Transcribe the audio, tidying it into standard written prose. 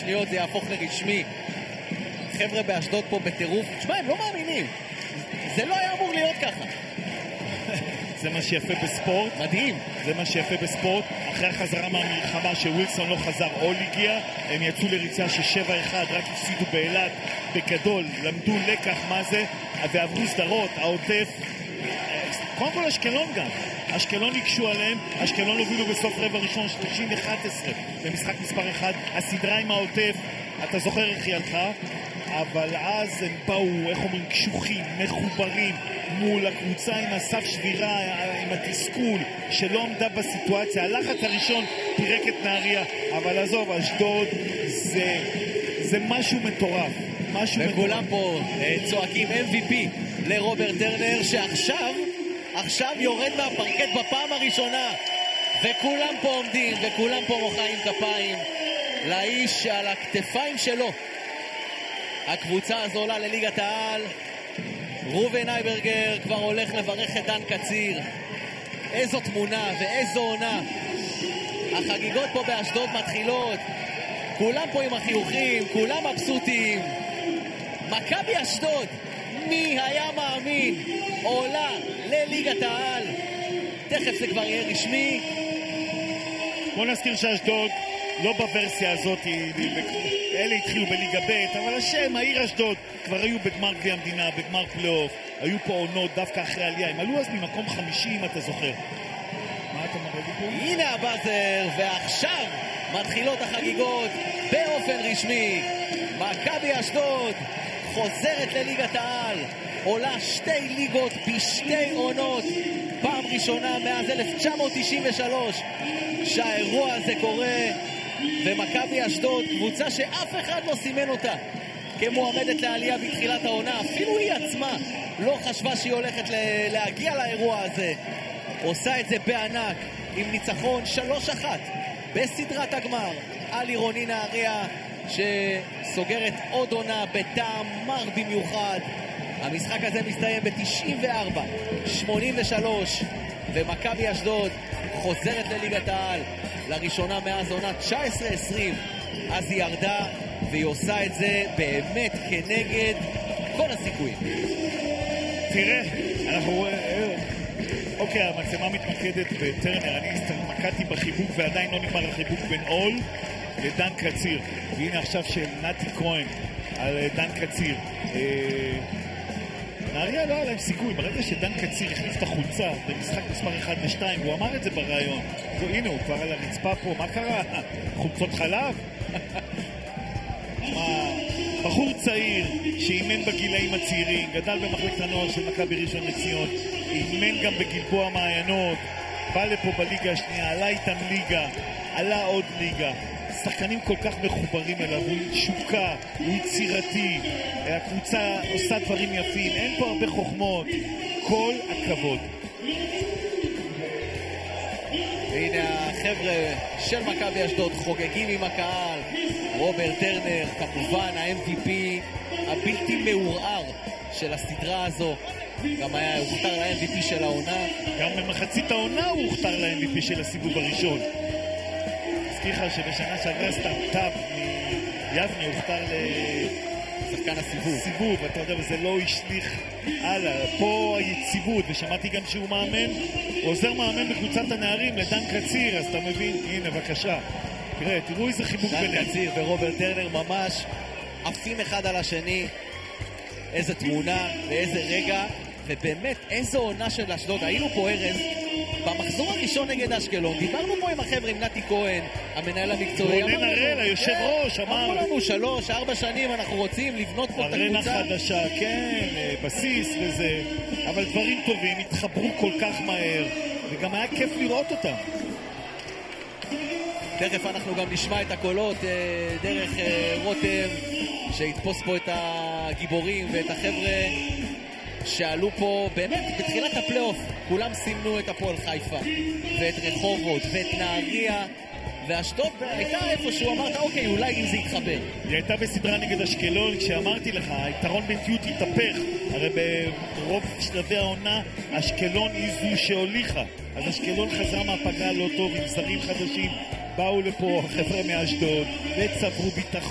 שניות זה יהפוך לרשמי. חבר'ה באשדוד פה בטירוף. תשמע, הם לא מאמינים. זה לא היה אמור להיות ככה. זה מה שיפה בספורט. מדהים. זה מה שיפה בספורט. אחרי החזרה מהמלחמה שווילסון לא חזר, אול הגיע, הם יצאו לריצה ש7-1, רק הפסידו באילת בגדול, למדו לקח מה זה, ועברו סדרות, העוטף. קודם כל אשקלון גם. אשקלון יקשו עליהם, אשקלון הובילו בסוף רבע ראשון 30-11 במשחק מספר 1, הסדרה עם העוטף, אתה זוכר איך היא הלכה? אבל אז הם באו, איך אומרים, קשוחים, מחוברים מול הקבוצה עם הסף שבירה, עם התסכול שלא עמדה בסיטואציה. הלחץ הראשון פירק את נהריה, אבל עזוב, אשדוד זה משהו מטורף, משהו מטורף. וכולם פה צועקים MVP לרוברט טרנר שעכשיו יורד מהפרקט בפעם הראשונה, וכולם פה עומדים וכולם פה מוחאים כפיים לאיש שעל הכתפיים שלו הקבוצה הזו עולה לליגת העל. רובן אייברגר כבר הולך לברך את דן קציר. איזו תמונה ואיזו עונה. החגיגות פה באשדוד מתחילות, כולם פה עם החיוכים, כולם מבסוטים. מכבי אשדוד, מי היה מאמין, עולה לליגת העל. תכף זה כבר יהיה רשמי. בוא נזכיר שאשדוד לא בוורסיה הזאת, אלה התחילו בליגה ב', אבל השם, העיר אשדוד, כבר היו בגמר גביע המדינה, בגמר פלייאוף, היו פה עונות דווקא אחרי עלייה, הם עלו אז ממקום 50, אתה זוכר. מה אתה מראה לי פה? הנה הבאזר, ועכשיו מתחילות החגיגות באופן רשמי. מכבי אשדוד חוזרת לליגת העל, עולה 2 ליגות בשתי עונות, פעם ראשונה מאז 1993 שהאירוע הזה קורה. ומכבי אשדוד, קבוצה שאף אחד לא סימן אותה כמועמדת לעלייה בתחילת העונה, אפילו היא עצמה לא חשבה שהיא הולכת להגיע לאירוע הזה, עושה את זה בענק עם ניצחון 3-1 בסדרת הגמר על עירוני נהריה, שסוגרת עוד עונה בטעם מר במיוחד. המשחק הזה מסתיים ב-94-83 ומכבי אשדוד חוזרת לליגת העל לראשונה מאז עונה 19-20. אז היא ירדה והיא עושה את זה באמת כנגד כל הסיכויים. תראה, אנחנו אוקיי, המצלמה מתמקדת בטרנר, אני התמקדתי בחיבוק ועדיין לא נגמר החיבוק בין אול לדן קציר, והנה עכשיו של נתי כהן על דן קציר. נהריה לא היה להם סיכוי, ברגע שדן קציר החליף את החולצה במשחק מספר 1 ו-2, הוא אמר את זה ברעיון, הנה הוא כבר על הרצפה פה, מה קרה? חולצות חלב? בחור צעיר שאימן בגילאים הצעירים, גדל במחלקת הנוער של מכבי ראשון לציון, אימן גם בגלבוע מעיינות, בא לפה בליגה השנייה, עלה איתם ליגה, עלה עוד ליגה, שחקנים כל כך מחוברים אליו, הוא תשוקה, הוא יצירתי, הקבוצה עושה דברים יפים, אין פה הרבה חוכמות, כל הכבוד. והנה החבר'ה של מכבי אשדוד חוגגים עם הקהל. רוברט טרנר, כמובן ה-MVP הבלתי מעורער של הסדרה הזו, גם היה הוכתר ל-MVP של העונה, גם במחצית העונה הוא הוכתר ל-MVP של הסיבוב הראשון. הזכירה שבשנה שעברה סטארט-אפ מיבנה הוכתר לשחקן הסיבוב, אתה יודע, וזה לא השליך הלאה. פה היציבות, ושמעתי גם שהוא מאמן, עוזר מאמן בקבוצת הנערים לדן קציר, אז אתה מבין, הנה בבקשה, תראו איזה חיבוק ביניהם. דן קציר ורוברט טרנר ממש עפים אחד על השני, איזה תמונה ואיזה רגע, ובאמת איזו עונה של אשדוד. היינו פה ערב במחזור הראשון נגד אשקלון, דיברנו פה עם החבר'ה, עם נתי כהן, המנהל המקצועי, רונן הראל, היושב ראש, אמרו לנו 3-4 שנים אנחנו רוצים לבנות פה את הקבוצה. ארנה חדשה, כן, בסיס וזה, אבל דברים טובים, התחברו כל כך מהר, וגם היה כיף לראות אותם. תכף אנחנו גם נשמע את הקולות דרך רותם, שיתפוס פה את הגיבורים ואת החבר'ה שעלו פה באמת בתחילת הפלייאוף. כולם סימנו את הפועל חיפה ואת רחובות ואת נהריה, ואשדוד הייתה איפשהו, אמרת אוקיי, אולי אם זה יתחבר. היא הייתה בסדרה נגד אשקלון, כשאמרתי לך, היתרון בנטיות התהפך, הרי ברוב שלבי העונה אשקלון היא זו שהוליכה, אז אשקלון חזרה מהפגרה לא טוב עם זרים חדשים, באו לפה חבר'ה מאשדוד וצברו ביטחון.